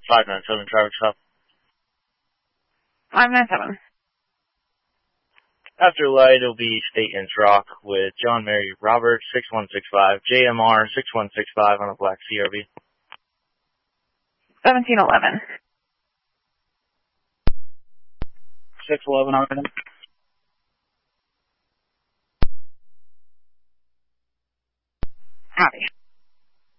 597 traffic stop. 597. After light, it'll be State Inns Rock with John Mary Robert 6165, JMR 6165 on a black CRV. 1711. 611 on item.